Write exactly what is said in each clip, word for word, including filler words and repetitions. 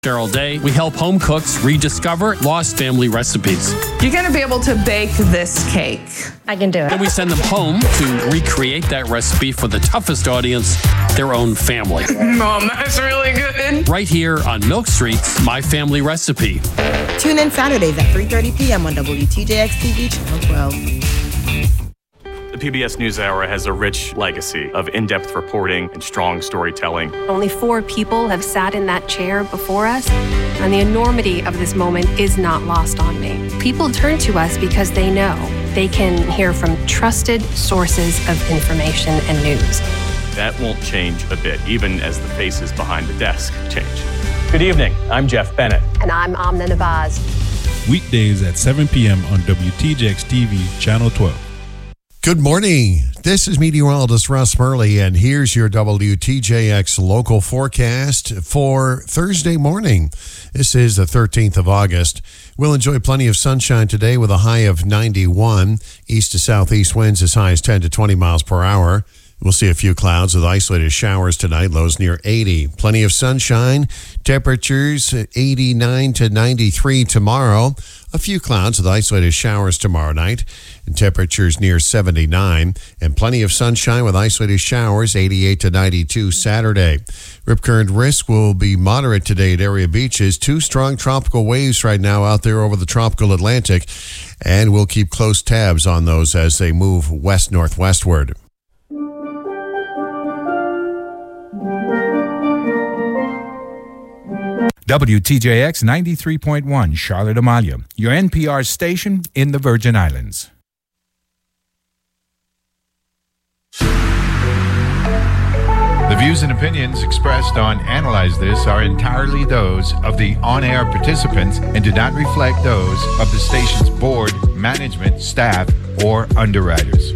Cheryl Day, we help home cooks rediscover lost family recipes. You're going to be able to bake this cake. I can do it. Then we send them home to recreate that recipe for the toughest audience, their own family. Mom, that's really good. Right here on Milk Street's My Family Recipe. Tune in Saturdays at three thirty p.m. on W T J X T V Channel twelve. The P B S NewsHour has a rich legacy of in-depth reporting and strong storytelling. Only four people have sat in that chair before us, and the enormity of this moment is not lost on me. People turn to us because they know they can hear from trusted sources of information and news. That won't change a bit, even as the faces behind the desk change. Good evening. I'm Jeff Bennett. And I'm Amna Nabaz. Weekdays at seven p.m. on W T J X T V Channel twelve. Good morning. This is meteorologist Russ Murley, and here's your W T J X local forecast for Thursday morning. This is the thirteenth of August. We'll enjoy plenty of sunshine today with a high of ninety-one. East to southeast winds as high as ten to twenty miles per hour. We'll see a few clouds with isolated showers tonight, lows near eighty. Plenty of sunshine, temperatures eighty-nine to ninety-three tomorrow. A few clouds with isolated showers tomorrow night, and temperatures near seventy-nine. And plenty of sunshine with isolated showers, eighty-eight to ninety-two Saturday. Rip current risk will be moderate today at area beaches. Two strong tropical waves right now out there over the tropical Atlantic, and we'll keep close tabs on those as they move west-northwestward. W T J X ninety-three point one, Charlotte Amalia, your N P R station in the Virgin Islands. The views and opinions expressed on Analyze This are entirely those of the on-air participants and do not reflect those of the station's board, management, staff, or underwriters.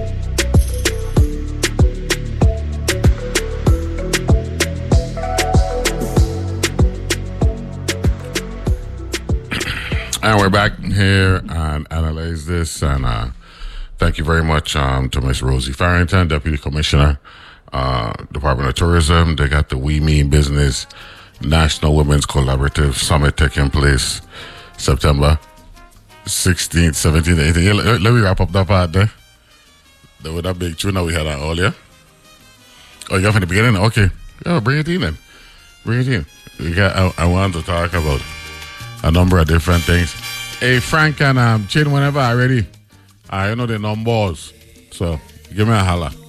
And we're back here and Analyze This, and uh, thank you very much um, to Miss Rosie Farrington, Deputy Commissioner, uh, Department of Tourism. They got the We Mean Business National Women's Collaborative Summit taking place September sixteenth, seventeenth, eighteenth. Yeah, let, let me wrap up that part there. There was that big tune that we had that earlier. Oh, you got from the beginning? Okay. Yeah, bring it in then. Bring it in. We got, I, I want to talk about a number of different things. Hey, Frank and um, Chin, whenever I'm ready, I know the numbers. So, give me a holler.